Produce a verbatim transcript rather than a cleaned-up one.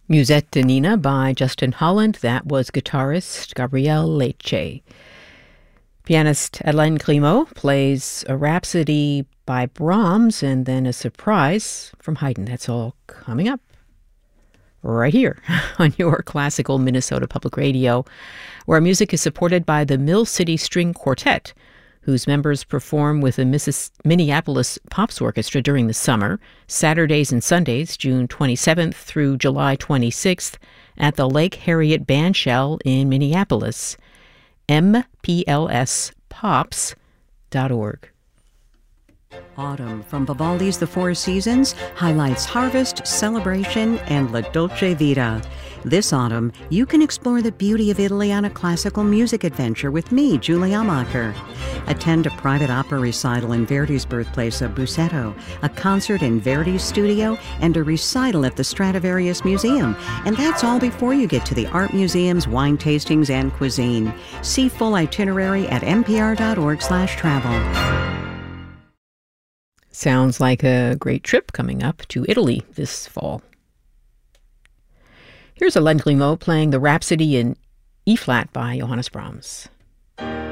Musette Nina by Justin Holland. That was guitarist Gabriel Leche. Pianist Hélène Grimaud plays a Rhapsody by Brahms and then a surprise from Haydn. That's all coming up right here on your classical Minnesota Public Radio, where music is supported by the Mill City String Quartet, whose members perform with the Missis- Minneapolis Pops Orchestra during the summer, Saturdays and Sundays, June twenty-seventh through July twenty-sixth, at the Lake Harriet Bandshell in Minneapolis. m p l s pops dot org. Autumn from Vivaldi's The Four Seasons highlights harvest, celebration, and La Dolce Vita. This autumn, you can explore the beauty of Italy on a classical music adventure with me, Julie Amacher. Attend a private opera recital in Verdi's birthplace of Busseto, a concert in Verdi's studio, and a recital at the Stradivarius Museum. And that's all before you get to the art museums, wine tastings, and cuisine. See full itinerary at n p r dot org slash travel. Sounds like a great trip coming up to Italy this fall. Here's Hélène Grimaud playing the Rhapsody in E-flat by Johannes Brahms.